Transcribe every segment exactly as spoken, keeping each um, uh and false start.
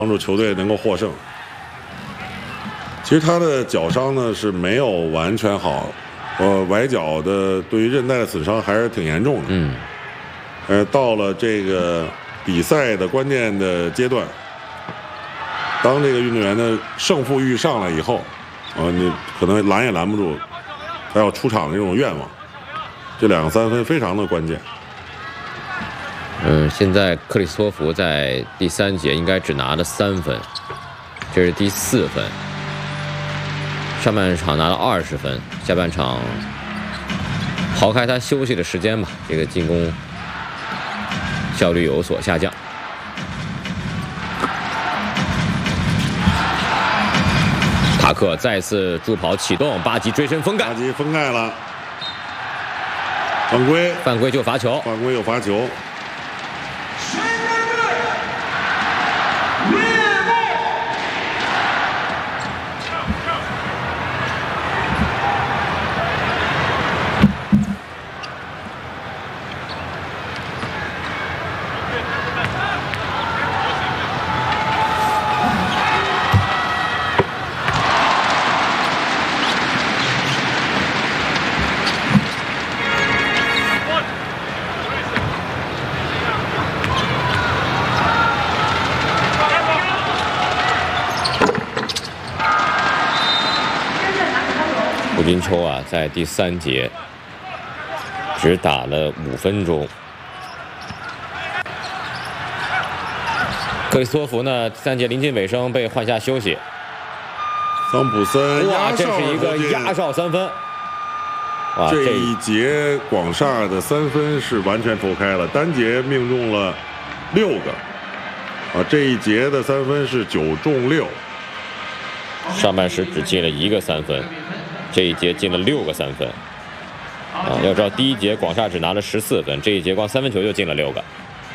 帮助球队能够获胜。其实他的脚伤呢是没有完全好，呃，崴脚的对于韧带的损伤还是挺严重的。 嗯， 呃，到了这个比赛的关键的阶段，当这个运动员的胜负欲上来以后，啊，你可能拦也拦不住他要出场的这种愿望。这两个三分非常的关键。 嗯，现在克里斯托弗在第三节应该只拿了三分，这是第四分。上半场拿了二十分，下半场刨开他休息的时间吧，这个进攻效率有所下降。塔克再次助跑启动，巴吉追身封盖， 巴吉封盖了，犯规， 犯规就罚球， 犯规又罚球。 胡金秋啊，在第三节只打了五分钟。克里斯托弗呢，第三节临近尾声被换下休息。 桑普森， 哇，这是一个压哨三分。哇， 这一节广厦的三分是完全投开了，单节命中了六个。啊，这一节的三分是九中六。 上半时只进了一个三分。这一节进了六个三分，啊，要知道第一节广厦只拿了十四分，这一节光三分球就进了六个。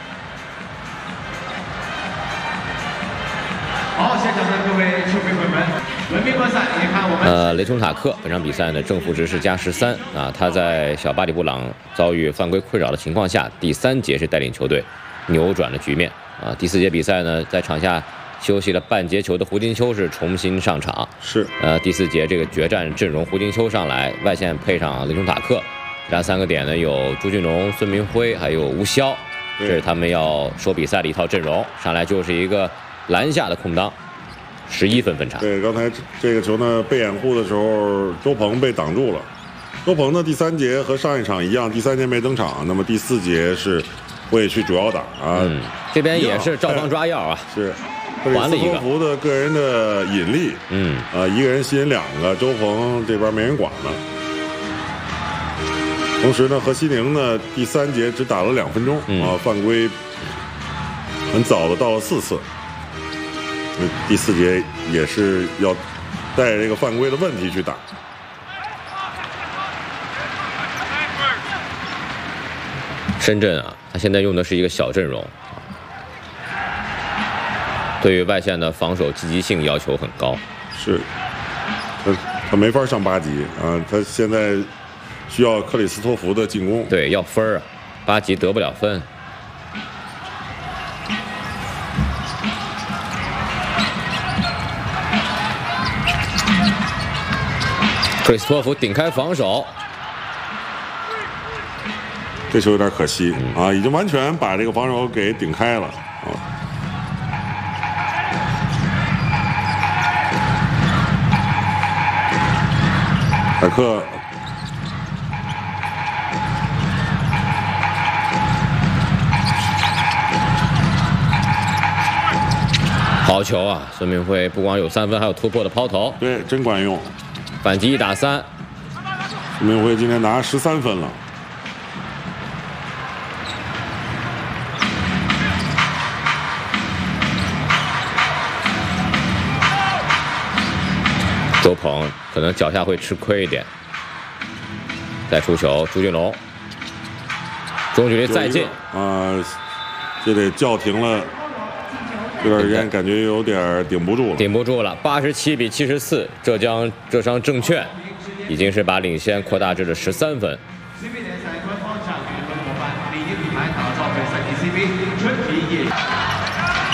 好，现场的各位球迷朋友们，文明观赛，你看我们。 呃，雷通塔克本场比赛呢正负值是加十三啊，他在小巴里布朗遭遇犯规困扰的情况下，第三节是带领球队扭转了局面啊。第四节比赛呢，在场下休息了半节球的胡金秋是重新上场， 是呃第四节这个决战阵容，胡金秋上来，外线配上雷通塔克，其他三个点呢有朱俊龙、孙明辉还有吴骁，这是他们要说比赛的一套阵容。上来就是一个篮下的空当，十一分分差。 对，刚才这个球呢被掩护的时候，周鹏被挡住了。周鹏呢第三节和上一场一样，第三节没登场，那么第四节是会去主要打啊。 嗯，这边也是照方抓药啊， 是。克里斯托弗的个人的引力， 嗯， 啊、呃，一个人吸引两个，周鹏这边没人管了。同时呢，何西宁呢，第三节只打了两分钟， 嗯、 啊，犯规很早的到了四次。第四节也是要带着这个犯规的问题去打。 深圳啊，他现在用的是一个小阵容。对于外线的防守积极性要求很高， 是，他他没法上八级啊，他现在需要克里斯托弗的进攻， 对，要分啊，八级得不了分。克里斯托弗顶开防守， 这球有点可惜、嗯、啊，已经完全把这个防守给顶开了啊。塔克， 好球啊！孙明辉不光有三分，还有突破的抛投， 对，真管用。 反击一打三， 孙明辉今天拿十三分了。 周鹏可能脚下会吃亏一点，再出球，朱俊龙，中距离再进啊、呃，这得叫停了，这段时间感觉有点顶不住了， 顶不住了，八十七比七十四，浙江浙商证券已经是把领先扩大至了十三分。